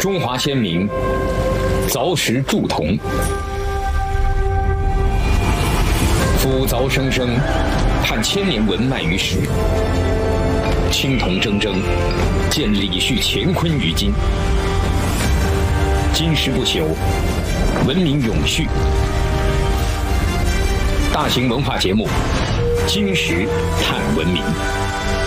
中华先民凿石铸铜，夫凿生生，探千年文脉于史。青铜铮铮，见李旭乾坤于今。金石不朽，文明永续。大型文化节目《金石探文明》。